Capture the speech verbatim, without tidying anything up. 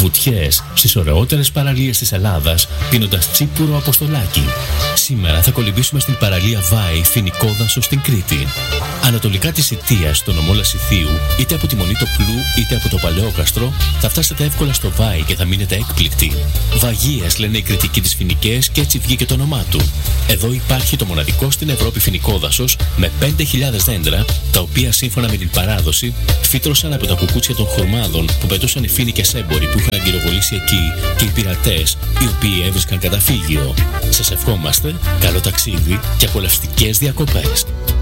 Βουτιές στις ωραιότερες παραλίες της Ελλάδας, πίνοντας τσίπουρο αποστολάκι. Σήμερα θα κολυμπήσουμε στην παραλία Βάη, Φοινικό Δάσος στην Κρήτη. Ανατολικά της Ιττίας, στο νομό Λασιθίου, είτε από τη Μονή το Πλού είτε από το Παλαιόκαστρο, θα φτάσετε εύκολα στο Βάη και θα μείνετε έκπληκτοι. Βαγίες λένε οι κριτικοί της Φοινικές και έτσι βγήκε το όνομά του. Εδώ υπάρχει το μοναδικό στην Ευρώπη φοινικό δάσος με πέντε χιλιάδες δέντρα, τα οποία σύμφωνα με την παράδοση φύτρωσαν από τα κουκούτσια των χορμάδων που πετούσαν οι φοίνικες έμποροι που είχαν αγκυροβολήσει εκεί και οι πειρατές οι οποίοι έβρισκαν καταφύγιο. Σας ευχόμαστε καλό ταξίδι και απολαυστικές διακοπές.